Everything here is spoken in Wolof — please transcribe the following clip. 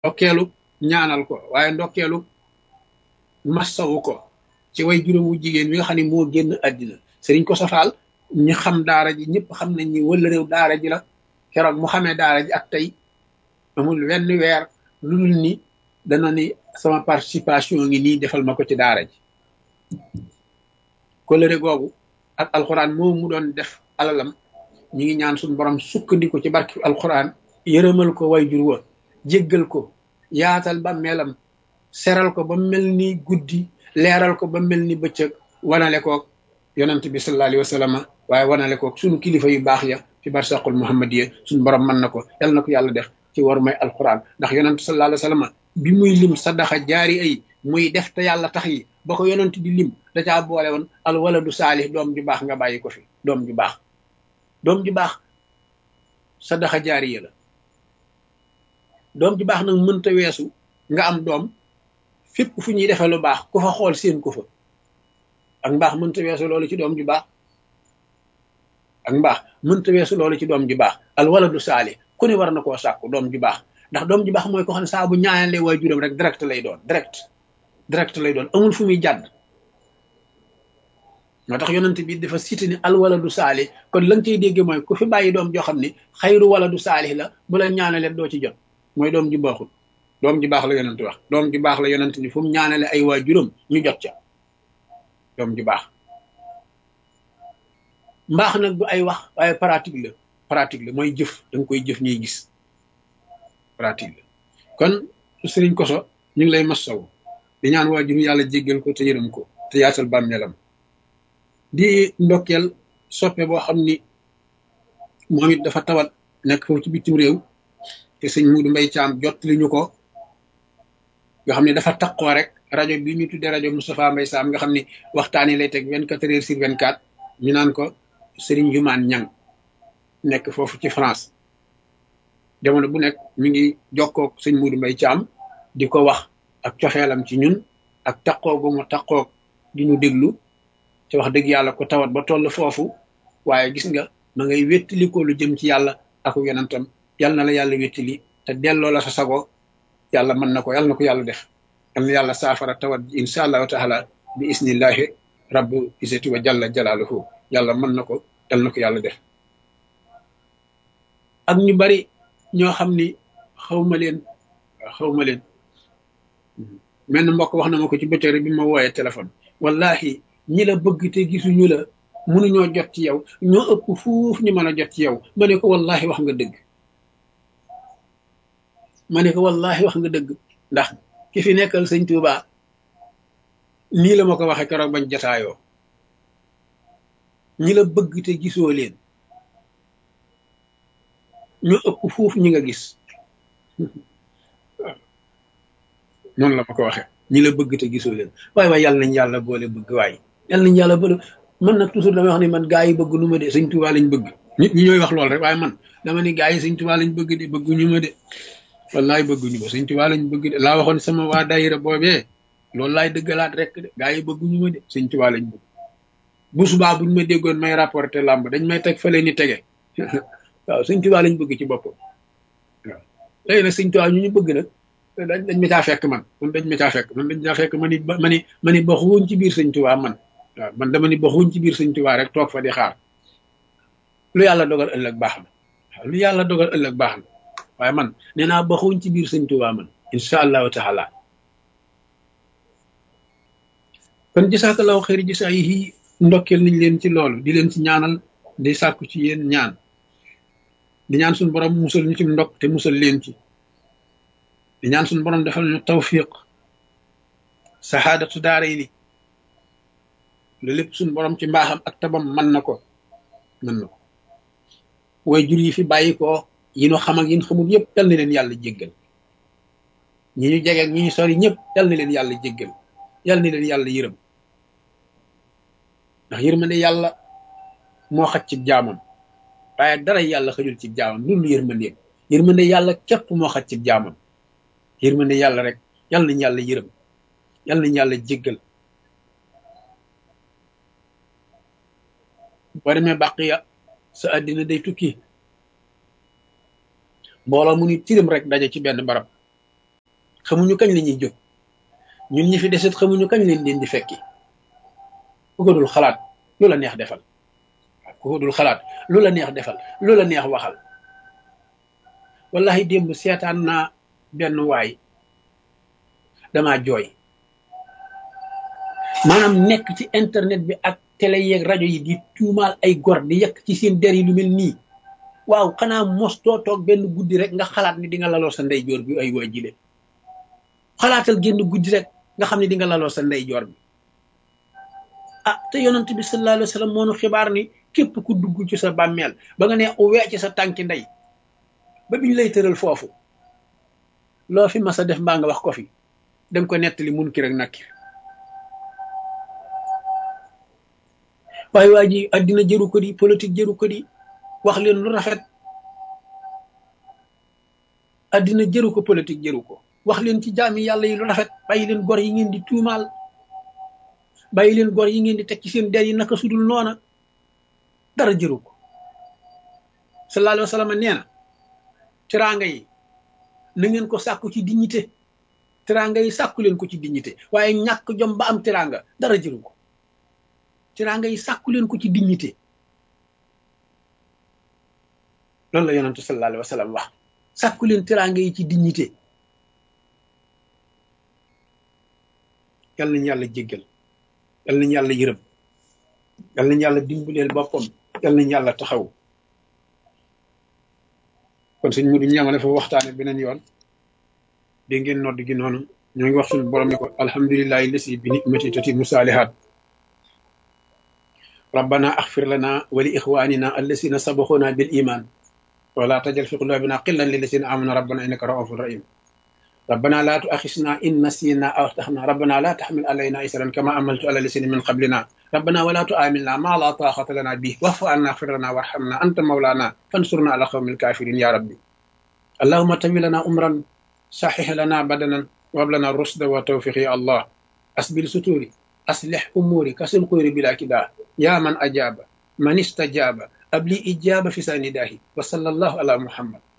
ndokkeelu ñaanal ko waaye ndokkeelu massawu ko ci way juróom wu jigéen wi nga xam ne moo génn àddina sëriñ ko safaal ñi xam daara ji ñëpp xam nañ ni wala réew daara ji la keroog mu xamee daara ji ak tey amul wenn weer lu dul ni dana ni sama participation ngi nii defal ma ko ci daara ji kolëre googu ak alxuraan moom mu doon def alalam ñi ngi ñaan suñu borom sukkandiku ci barki alxuraan yërëmal ko way jur wa jéggal ko yaatal ba melam seral ko ba mel ni guddi leeral ko ba mel ni bëccëg wanale koog yonent bi sallallahu alayhi wa sallam waaye wanale koog suñu kilifa yu baax ya fi barsaqul muhammadiya suñu borom mën na ko yal na ko yàlla def ci war may alquran ndax yonent sallallahu alayhi wa sallam bi muy lim sadaxa jaari ay muy def te yàlla tax yi ba ko yonent di lim da caa boole woon al waladu saalih doom ju baax nga bàyyi ko fi doom ju baax sadaxa jaariya la doom ju baax nag mënta weesu nga am doom fépp fu ñuy defee lu baax ku fa xool seen ko fa ak mbaax mënta weesu loolu ci doom ju baax ak mbaax mënta weesu loolu ci doom ju baax al waladu saali ku ne war na koo sàkku doom ju baax ndax doom ju baax mooy ko xam ne saa bu ñaanalee waajuram rek direct lay doon direct lay doon amul fu muy jàdd moo tax yonent bi dafa cité ni al waladu saali kon la nga cay dégge mooy ku fi bàyyi doom joo xam ne xayru waladu saali la bu la ñaanalee doo ci jot mooy doom ju baaxul doom ju baax la yonent wax doom ju baax la yonent ni fu mu ñaanale ay waajuram ñu jot ca doom ju baax mbaax nag du ay wax waaye pratique la mooy jëf da nga koy jëf ñuy gis pratique la kon sëriñ Koso ñu ngi lay massaw di ñaan waajur yàlla jéggal ko te yërëm ko te yaatal bàmmeelam di ndokkeel soppe boo xam ni moom it dafa tawat nekk foofu ci bitim réew te sëñ Muudu Mbay Caam jot li ñu ko nga xam ne dafa taqoo rek rajo bi ñu tuddee rajo Moustapha Mbay Saam nga xam ne waxtaan yi lay teg 24h/24 ñu naan ko Serigne Yumaan Ñang nekk foofu ci France jamono bu nekk mi ngi jokkoog sëñ Muudu Mbay Caam di ko wax ak coxeelam ci ñun ak taqoo gu mu taqoog di ñu déglu ci wax dëgg yàlla ko tawat ba toll foofu waaye gis nga ma ngay wéttali ko lu jëm ci yàlla ak yonentam yal na la yàlla wéttali te delloo la sa sago yàlla mën na ko yàlla na ko yàlla def yal na yàlla saafara tawat ji insha allahu taala bi isnillahi rabbu isati wa jalla jalaaluhu yàlla mën na ko yal na ko yàlla def ak ñu bari ñoo xam ni xawma leen mel na mbokk wax na ma ko ci bëccëg rek bi ma wooyee téléphone wallahi ñi la bëgg te gisuñu la mënuñoo jot ci yow ñoo ëpp fuuf ñu mën a jot ci yow ma ne ko wallahi wax nga dëgg ndax ki fi nekkal sëñ Tuuba nii la ma ko waxee keroog bañ jataayoo ñi la bëgg te gisoo leen ñoo ëpp fuuf ñi nga gis noonu la ma ko waxee ñi la bëgg te gisoo leen waaye yàlla nañ yàlla boole bëgg waaye yàlla nañ yàlla boole man nag toujours damay wax ni man gaa yi bëgg nu ma de sëñ Tuuba lañ bëgg nit ñi ñooy wax lool rek waaye man dama ni gaa yi sëñ Tuuba lañ bëgg de bëgguñu ma de wallaay bëgguñu ma sëñ Tuuba lañ bëgg de laa waxoon sama waa daayira boobee loolu laay dëggalaat rek de gaa yi bëgguñu ma de sëñ Tuuba lañ bëgg bu subaa buñ ma déggoon may rapporté làmb dañ may teg fële ni tege waaw sëñ Tuuba lañ bëgg ci boppam waaw léegi nag sëñ Tuuba ñu bëgg nag dañ ma caa fekk man dañ ma caa fekk ma ni baxuñ ci biir sëñ Tuuba man waaw man dama ni baxuñ ci biir sëñ Tuuba rek toog fa di xaar lu yàlla dogal ëllëg baax na waaw lu yàlla dogal ëllëg baax na waaye man nee naa baxuñ ci biir sëñ Tuuba man insha allahu taala kon jasakallahu xëyri jasa yi ndokkeel nañ leen ci loolu di leen ci ñaanal di sàkku ci yéen ñaan di ñaan suñu borom musal ñu ci ndokk te musal leen ci di ñaan suñu borom defal ñu tawfiq saxaadatu daara yi ni lu lépp suñu borom ci mbaaxam ak tabam mën na ko way jur yi fi bàyyi ko yi ñu xam ak yi ñu xamul yëpp yal na leen yàlla jéggal ñi ñu jege ak ñi ñu sori ñëpp yal na leen yàlla jéggal yal na leen yàlla yërëm ndax yërmande yàlla moo xaj ci jaamam waaye dara yàlla xajul ci jaamam loolu yërmande yàlla képp moo xaj ci jaamam yërmande yàlla rek yal nañ yàlla yërëm yal nañ yàlla jéggal boo demee Baqiya sa àddina day tukki mbooloo mu ni tirim rek daje ci benn barab xamuñu kañ la ñuy jóg ñun ñi fi desit xamuñu kañ lañ leen di fekki ku ko dul xalaat lu la neex defal ku ko dul xalaat lu la neex defal lu la neex waxal wallahi démb seetaan naa benn waay damaa jooy maanaam nekk ci internet bi ak télé yeeg rajo yi di tuumaal ay gor di yekk ci seen der yi lu mel nii waaw xanaa mos doo toog benn guddi rek nga xalaat ni di nga laloo sa ndeyjoor bi ay waa jile xalaatal génn guddi rek nga xam ne di nga laloo sa ndeyjoor bi ah te yonent bi sallallahu alayhi wa sallam moo nu xibaar ni képp ku dugg ci sa bàmmeel ba nga ne uwee ci sa tànki ndey ba biñ lay tëral foofu loo fi mas a def mbaa nga wax ko fi danga ko nettali munkir ak nakir waaye waa ji addina jëru ko di politique jëru ko di wax leen lu rafet addina jëru ko politique jëru ko wax leen ci jaami yàlla yi lu rafet bàyyi leen gor yi ngeen di tuumaal bàyyi leen gor yi ngeen di teg ci seen der yi naka sudul noona dara jëru ko sallallahu alayhi wa sallam nee na teraanga yi na ngeen ko sàkku ci dignité teraanga yi sàkku leen ko ci dignité waaye ñàkk jom ba am teraanga dara jëru ko teraanga yi sàkku leen ko ci dignité loolu la yonentu sallallahu alayhi wa sallam wax sàkku leen teraanga yi ci dignité yal nañu yàlla jéggal yal nañu yàlla yërëm yal nañu yàlla dimbaleel boppam yal nañu yàlla taxaw kon sëñ Mudu ñamale fa waxtaane beneen yoon dégg ngeen nodd gi noonu ñoo ngi wax suñu borom ni ko alhamdulillahi lasi bi ni'mati tatimu saalihaat rabbana axfir lana wa li ixwanina allasina sabaxuna bil iman wala tajal fi qulubina qillan lillasina amanu rabbana innaka raufur rahim ربنا لا تؤاخذنا إن نسينا أو أخطأنا ربنا لا تحمل علينا إسرا كما عملت على الذين من قبلنا ربنا ولا تؤاملنا ما لا طاقة لنا به واعف عنا اغفر لنا وارحمنا أنت مولانا فانصرنا على قوم الكافرين يا ربي اللهم تم لنا أمرا صحح لنا بدنا وهب لنا الرشد والتوفيق يا الله أسبل ستوري أصلح أموري كسل قيري بلا كداه يا من أجاب من استجاب أبلي إجابة في سنداه وصلى الله على محمد